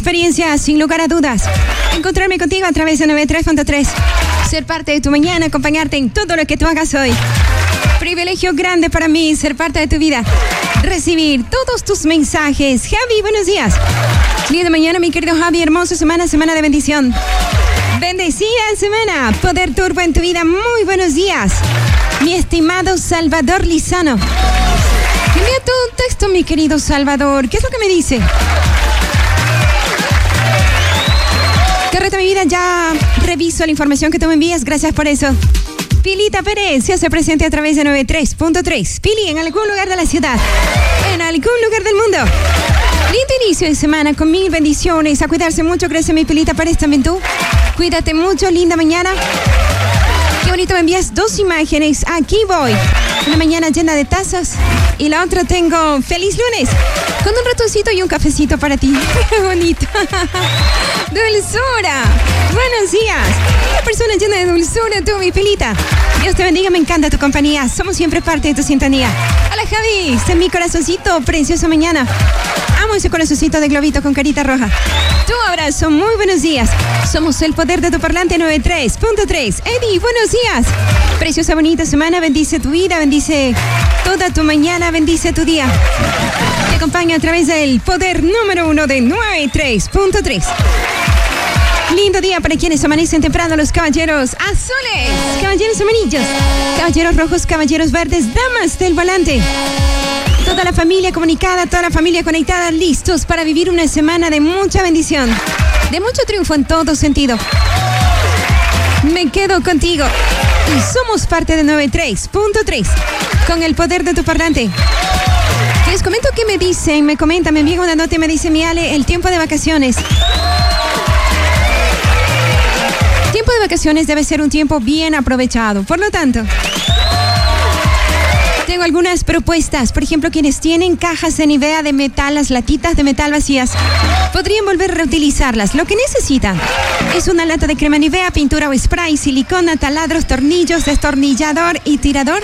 experiencia, sin lugar a dudas. Encontrarme contigo a través de 93.3. Ser parte de tu mañana, acompañarte en todo lo que tú hagas hoy. Privilegio grande para mí ser parte de tu vida. Recibir todos tus mensajes. Javi, buenos días. Día de mañana, mi querido Javi, hermosa semana de bendición. Bendecida semana. Poder turbo en tu vida. Muy buenos días. Mi estimado Salvador Lizano. Me envía todo un texto, mi querido Salvador. ¿Qué es lo que me dice? ¿Qué reto mi vida? Ya reviso la información que tú me envías. Gracias por eso. Pilita Pérez se hace presente a través de 93.3. Pili, en algún lugar de la ciudad, en algún lugar del mundo. Lindo inicio de semana con mil bendiciones. A cuidarse mucho, crece mi Pilita Pérez, también tú. Cuídate mucho, linda mañana. Qué bonito, me envías dos imágenes. Aquí voy. Una mañana llena de tazas y la otra tengo feliz lunes con un ratoncito y un cafecito para ti. Qué bonito. Dulzura. Buenos días. Una persona llena de dulzura, tú, mi Pilita. Dios te bendiga, me encanta tu compañía. Somos siempre parte de tu sintonía. Hola, Javi. Este es mi corazoncito, preciosa mañana. Amo ese corazoncito de globito con carita roja. Tu abrazo, muy buenos días. Somos el poder de tu parlante 93.3. Eddie, buenos días. Preciosa, bonita semana. Bendice tu vida, bendice toda tu mañana, bendice tu día. Te acompaña a través del poder número 1 de 93.3. Lindo día para quienes amanecen temprano, los caballeros azules, caballeros amarillos, caballeros rojos, caballeros verdes, damas del volante. Toda la familia comunicada, toda la familia conectada, listos para vivir una semana de mucha bendición, de mucho triunfo en todo sentido. Me quedo contigo y somos parte de 93.3 con el poder de tu parlante. Les comento que me dicen, me envían una nota y me dice mi Ale, el tiempo de vacaciones. Tiempo de vacaciones debe ser un tiempo bien aprovechado. Por lo tanto, tengo algunas propuestas. Por ejemplo, quienes tienen cajas de Nivea de metal, las latitas de metal vacías, podrían volver a reutilizarlas. Lo que necesitan es una lata de crema Nivea, pintura o spray, silicona, taladros, tornillos, destornillador y tirador.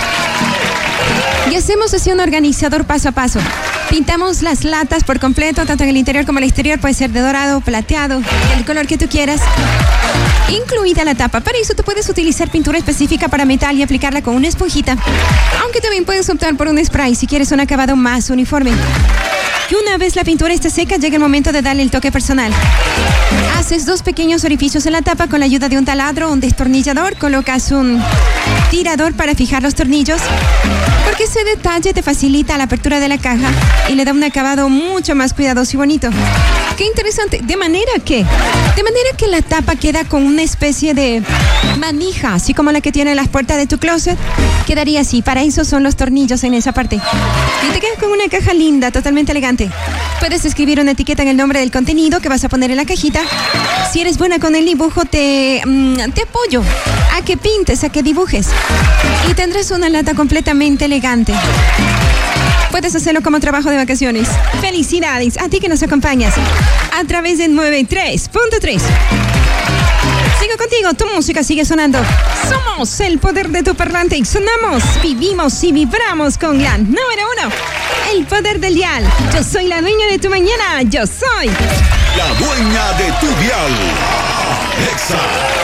Y hacemos así un organizador paso a paso. Pintamos las latas por completo, tanto en el interior como en el exterior. Puede ser de dorado, plateado, del color que tú quieras, incluida la tapa. Para eso tú puedes utilizar pintura específica para metal y aplicarla con una esponjita. Aunque también puedes optar por un spray si quieres un acabado más uniforme. Y una vez la pintura esté seca, llega el momento de darle el toque personal. Haces dos pequeños orificios en la tapa con la ayuda de un taladro o un destornillador. Colocas un tirador para fijar los tornillos, porque ese detalle te facilita la apertura de la caja y le da un acabado mucho más cuidadoso y bonito. Qué interesante. De manera que la tapa queda con una especie de manija, así como la que tiene las puertas de tu closet. Quedaría así. Para eso son los tornillos en esa parte. Y te quedas con una caja linda, totalmente elegante. Puedes escribir una etiqueta en el nombre del contenido que vas a poner en la cajita. Si eres buena con el dibujo, te apoyo a que pintes, a que dibujes. Y tendrás una lata completamente elegante. Puedes hacerlo como trabajo de vacaciones. Felicidades a ti que nos acompañas a través de 93.3. Sigo contigo, tu música sigue sonando. Somos el poder de tu parlante y sonamos, vivimos y vibramos con la número 1. El poder del dial. Yo soy la dueña de tu mañana. Yo soy la dueña de tu dial. Exa.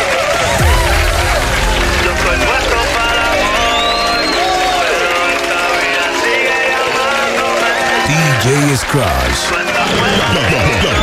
Yo soy nuestro para hoy, pero esta vida sigue llamándome. DJ Scratch. Suéltame.